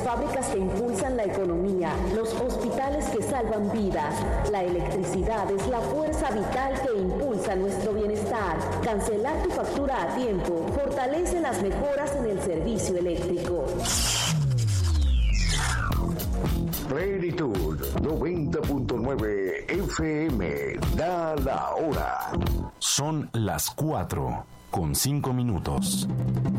fábricas que impulsan la economía, los hospitales que salvan vidas. La electricidad es la fuerza vital que impulsa nuestro bienestar. Cancelar tu factura a tiempo fortalece las mejoras en el servicio eléctrico. Plenitud 90.9 FM da la hora. Son las 4:05.